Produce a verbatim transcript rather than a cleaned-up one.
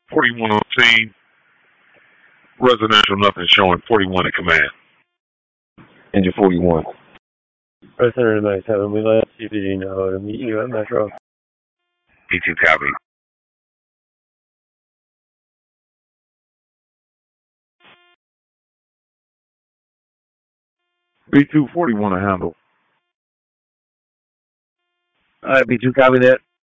forty-one on scene. Residential, nothing showing. forty-one at command. Engine forty-one. Resident ninety-seven, we let C P D know to meet you at Metro. B two copy. B two forty-one to handle. All right, B two, copy that.